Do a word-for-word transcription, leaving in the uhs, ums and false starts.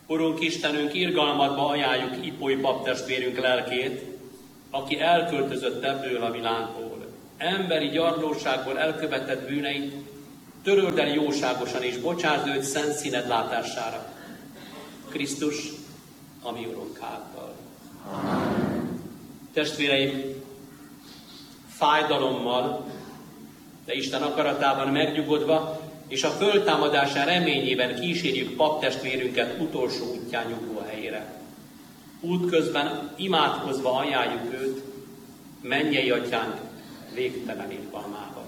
Urunk Istenünk, irgalmadba ajánljuk Ipoly paptestvérünk lelkét, aki elköltözött ebből a világból. Emberi gyarlóságból elkövetett bűneit töröld el jóságosan, és bocsásd őt szent színed látására. Krisztus, a mi Urunk által. Amen. Testvéreim, fájdalommal, de Isten akaratában megnyugodva, és a föltámadásán reményében kísérjük paptestvérünket utolsó útján nyugvó helyére. Útközben imádkozva ajánljuk őt mennyei atyánk végtelen irgalmába.